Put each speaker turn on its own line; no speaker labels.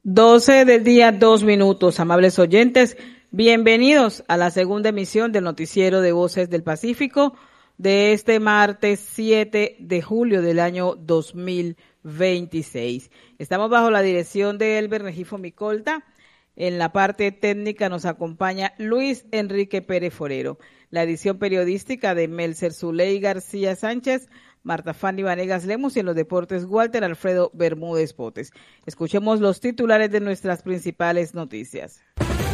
12 del día, 2 minutos. Amables oyentes, bienvenidos a la segunda emisión del Noticiero de Voces del Pacífico de este martes 7 de julio del año 2026. Estamos bajo la dirección de Elber Regifo Micolta. En la parte técnica nos acompaña Luis Enrique Pérez Forero. La edición periodística de Melcer Zuley García Sánchez, Marta Fanny Vanegas Lemus, y en los deportes Walter Alfredo Bermúdez Potes. Escuchemos los titulares de nuestras principales noticias.